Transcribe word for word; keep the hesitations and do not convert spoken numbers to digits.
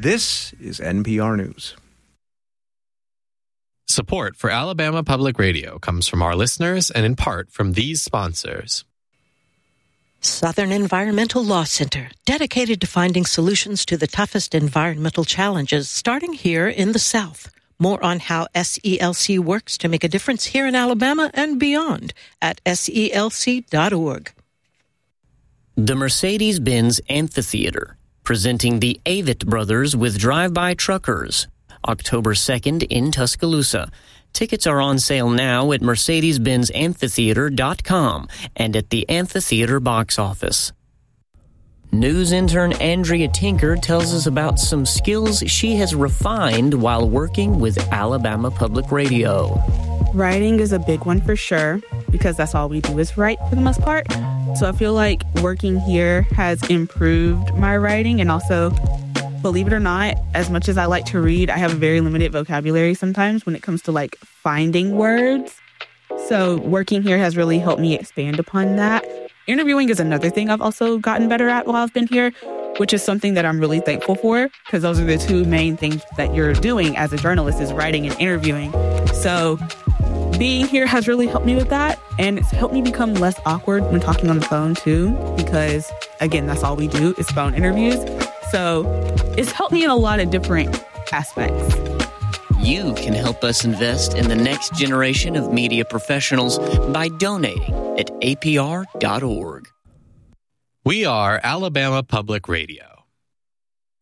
This is N P R News. Support for Alabama Public Radio comes from our listeners and in part from these sponsors. Southern Environmental Law Center, dedicated to finding solutions to the toughest environmental challenges, starting here in the South. More on how S E L C works to make a difference here in Alabama and beyond at S E L C dot org. The Mercedes-Benz Amphitheater, presenting the Avett Brothers with Drive-By Truckers, October second in Tuscaloosa. Tickets are on sale now at Mercedes Benz Amphitheater dot com and at the Amphitheater box office. News intern Andrea Tinker tells us about some skills she has refined while working with Alabama Public Radio. Writing is a big one for sure, because that's all we do is write for the most part. So I feel like working here has improved my writing, and also, believe it or not, as much as I like to read, I have a very limited vocabulary sometimes when it comes to like finding words. So working here has really helped me expand upon that. Interviewing is another thing I've also gotten better at while I've been here, which is something that I'm really thankful for, because those are the two main things that you're doing as a journalist, is writing and interviewing. So being here has really helped me with that, and it's helped me become less awkward when talking on the phone too, because again, that's all we do is phone interviews. So it's helped me in a lot of different aspects. You can help us invest in the next generation of media professionals by donating at A P R dot org. We are Alabama Public Radio.